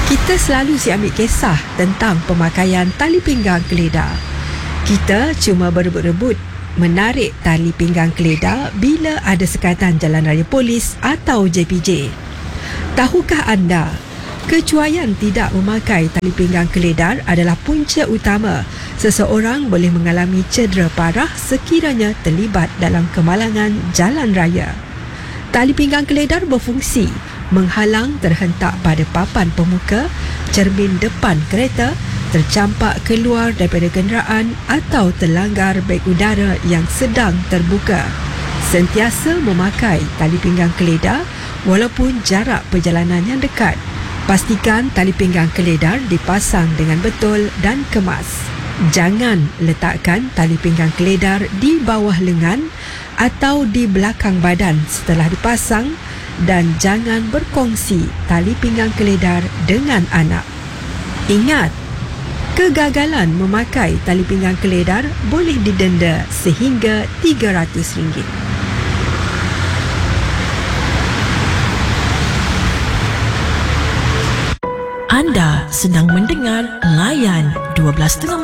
Kita selalu ambil kisah tentang pemakaian tali pinggang keledar. Kita cuma berebut-rebut menarik tali pinggang keledar bila ada sekatan jalan raya polis atau JPJ. Tahukah anda, kecuaian tidak memakai tali pinggang keledar adalah punca utama seseorang boleh mengalami cedera parah sekiranya terlibat dalam kemalangan jalan raya. Tali pinggang keledar berfungsi menghalang terhentak pada papan pemuka, cermin depan kereta, tercampak keluar daripada kenderaan atau terlanggar beg udara yang sedang terbuka. Sentiasa memakai tali pinggang keledar walaupun jarak perjalanan yang dekat. Pastikan tali pinggang keledar dipasang dengan betul dan kemas. Jangan letakkan tali pinggang keledar di bawah lengan atau di belakang badan setelah dipasang, dan jangan berkongsi tali pinggang keledar dengan anak. Ingat, kegagalan memakai tali pinggang keledar boleh didenda sehingga RM300. Anda sedang mendengar Layan 12.30